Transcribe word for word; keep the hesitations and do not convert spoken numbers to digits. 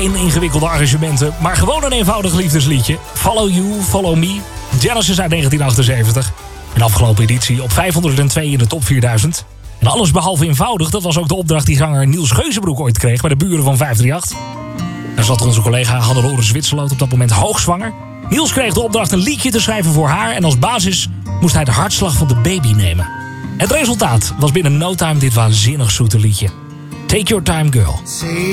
Geen ingewikkelde arrangementen, maar gewoon een eenvoudig liefdesliedje. Follow You, Follow Me. Genesis uit negentien achtenzeventig. Een afgelopen editie op vijfhonderdtwee in de top vierduizend. En alles behalve eenvoudig, dat was ook de opdracht die zanger Niels Geuzenbroek ooit kreeg bij de buren van vijf drie acht. Daar zat onze collega Hannelore Zwitserloot op dat moment hoogzwanger. Niels kreeg de opdracht een liedje te schrijven voor haar en als basis moest hij de hartslag van de baby nemen. Het resultaat was binnen no time dit waanzinnig zoete liedje. Take Your Time Girl.